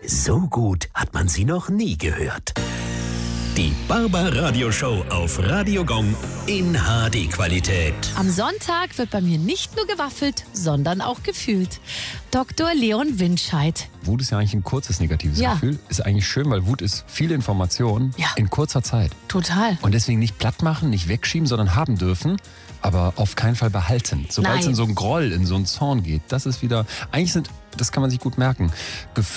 So gut hat man sie noch nie gehört. Die Barbaradio-Show auf Radio Gong in HD-Qualität. Am Sonntag wird bei mir nicht nur gewaffelt, sondern auch gefühlt. Dr. Leon Winscheid. Wut ist ja eigentlich ein kurzes negatives Gefühl. Ist eigentlich schön, weil Wut ist viel Information in kurzer Zeit. Total. Und deswegen nicht platt machen, nicht wegschieben, sondern haben dürfen, aber auf keinen Fall behalten. Sobald es in so einen Groll, in so einen Zorn geht, das ist wieder, das kann man sich gut merken,